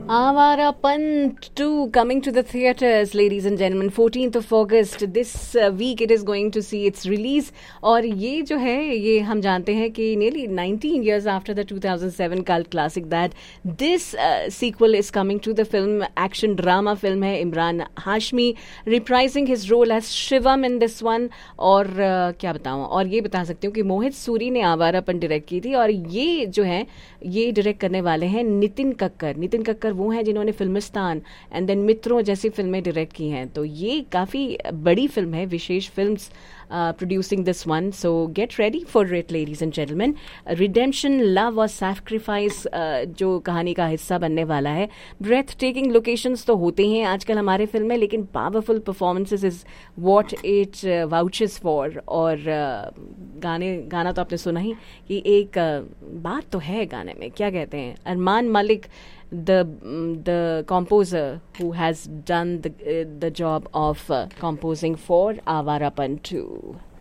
Avarapan 2 coming to the theatres, ladies and gentlemen, 14th of August. This week it is going to see its release. और ये जो है ये हम जानते हैं कि nearly 19 years after the 2007 cult classic that this sequel is coming to the film. Action drama film है. Imran Hashmi reprising his role as Shivam in this one. और क्या बताऊँ, और ये बता सकती हूँ कि मोहित सूरी ने आवारापन डायरेक्ट की थी और ये जो है ये डायरेक्ट करने वाले हैं नितिन कक्कर वो हैं जिन्होंने फिल्मिस्तान एंड देन मित्रों जैसी फिल्में डायरेक्ट की हैं. तो ये काफ़ी बड़ी फिल्म है. विशेष films producing this one, so get ready for it, ladies and gentlemen. Redemption, love और sacrifice जो कहानी का हिस्सा बनने वाला है. breath taking locations तो होते हैं आजकल हमारे फिल्म में, लेकिन powerful performances is what it vouches for. और गाना तो आपने सुना ही कि एक बात तो है गाने में, क्या कहते हैं, Armaan Malik, the composer who has done the job of composing for Avarapan 2.